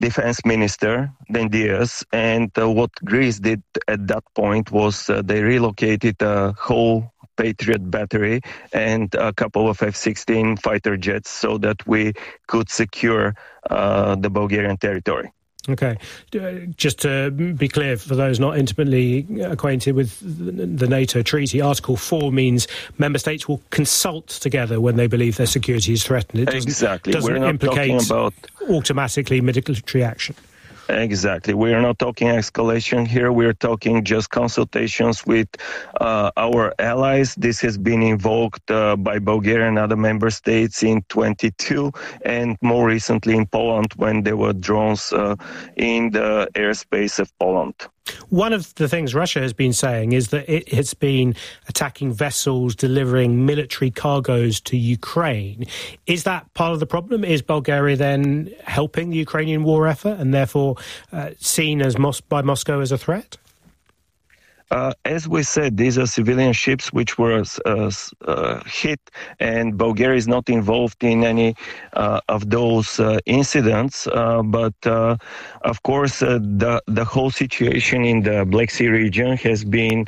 defense minister, then Diaz, and what Greece did at that point was they relocated a whole Patriot battery and a couple of F-16 fighter jets so that we could secure the Bulgarian territory. Okay. Just to be clear, for those not intimately acquainted with the NATO treaty, Article 4 means member states will consult together when they believe their security is threatened. It doesn't implicate automatically military action. Exactly. We are not talking escalation here. We are talking just consultations with our allies. This has been invoked by Bulgaria and other member states in 2022 and more recently in Poland when there were drones in the airspace of Poland. One of the things Russia has been saying is that it has been attacking vessels delivering military cargoes to Ukraine. Is that part of the problem? Is Bulgaria then helping the Ukrainian war effort and therefore seen as by Moscow as a threat? As we said, these are civilian ships which were hit, and Bulgaria is not involved in any of those incidents. But of course, the whole situation in the Black Sea region has been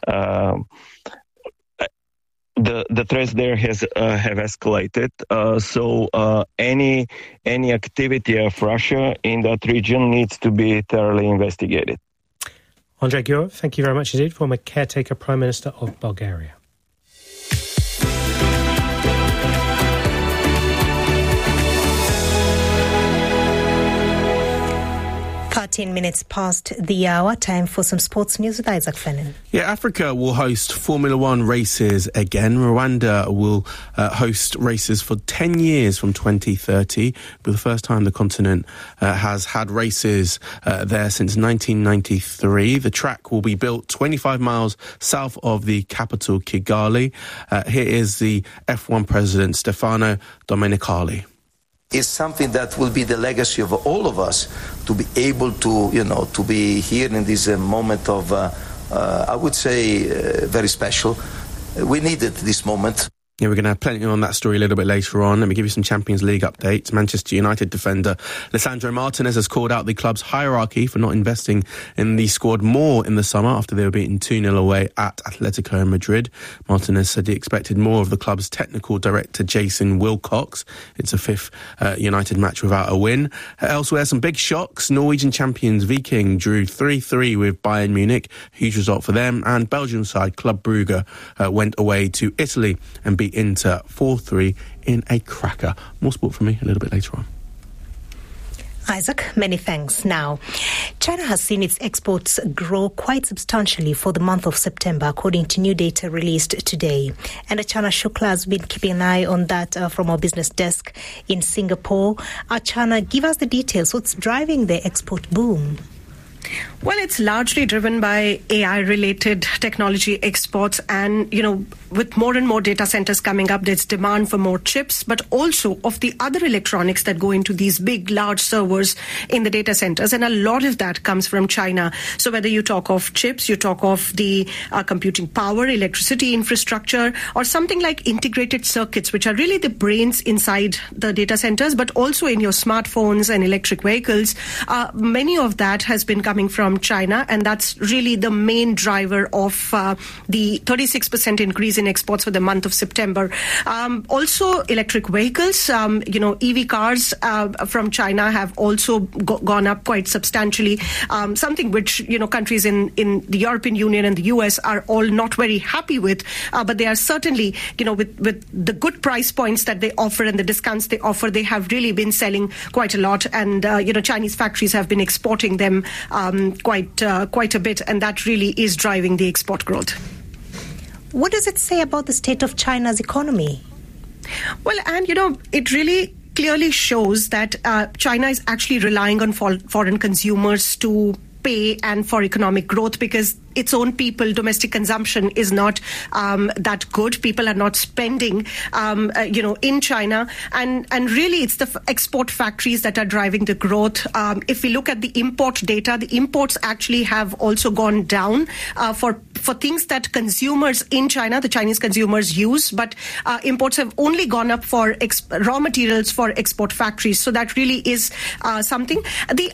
the threats there have escalated. So any activity of Russia in that region needs to be thoroughly investigated. Andrei Gurov, thank you very much indeed, former caretaker Prime Minister of Bulgaria. 13 minutes past the hour. Time for some sports news with Isaac Fennan. Yeah, Africa will host Formula One races again. Rwanda will host races for 10 years from 2030. For the first time, the continent has had races there since 1993. The track will be built 25 miles south of the capital, Kigali. Here is the F1 president, Stefano Domenicali. Is something that will be the legacy of all of us to be able to, to be here in this moment of, I would say, very special. We needed this moment. Yeah, we're going to have plenty on that story a little bit later on. Let me give you some Champions League updates. Manchester United defender Lisandro Martinez has called out the club's hierarchy for not investing in the squad more in the summer after they were beaten 2-0 away at Atletico Madrid. Martinez said he expected more of the club's technical director Jason Wilcox. It's a fifth United match without a win. Elsewhere, some big shocks. Norwegian champions Viking drew 3-3 with Bayern Munich. Huge result for them. And Belgian side Club Brugge went away to Italy and beat Inter 4-3 in a cracker. More sport from me a little bit later on. Isaac, many thanks. Now, China has seen its exports grow quite substantially for the month of September, according to new data released today. And Achana Shukla has been keeping an eye on that from our business desk in Singapore. Achana, give us the details. What's driving the export boom? Well, it's largely driven by AI-related technology exports and, with more and more data centers coming up, there's demand for more chips, but also of the other electronics that go into these big, large servers in the data centers. And a lot of that comes from China. So whether you talk of chips, you talk of the computing power, electricity infrastructure, or something like integrated circuits, which are really the brains inside the data centers, but also in your smartphones and electric vehicles. Many of that has been coming from China, and that's really the main driver of the 36% increase in exports for the month of September. Also, electric vehicles, EV cars from China have also gone up quite substantially, something which, countries in the European Union and the US are all not very happy with, but they are certainly, with the good price points that they offer and the discounts they offer, they have really been selling quite a lot, and, Chinese factories have been exporting them quite a bit, and that really is driving the export growth. What does it say about the state of China's economy? Well, and it really clearly shows that China is actually relying on foreign consumers to pay and for economic growth, because its own people, domestic consumption is not that good. People are not spending, in China. And really, it's the export factories that are driving the growth. If we look at the import data, the imports actually have also gone down for things that consumers in China, the Chinese consumers use, but imports have only gone up for raw materials for export factories. So that really is something. The